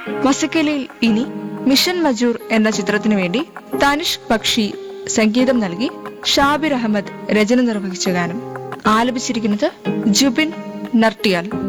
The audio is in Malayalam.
മസക്കലിയിൽ ഇനി മിഷൻ മജൂർ എന്ന ചിത്രത്തിനു വേണ്ടി തനിഷ്ക് ബക്ഷി സംഗീതം നൽകി ഷാബിർ അഹമ്മദ് രചന നിർവഹിച്ച ഗാനം ആലപിച്ചിരിക്കുന്നത് ജുബിൻ നർട്ടിയാൽ.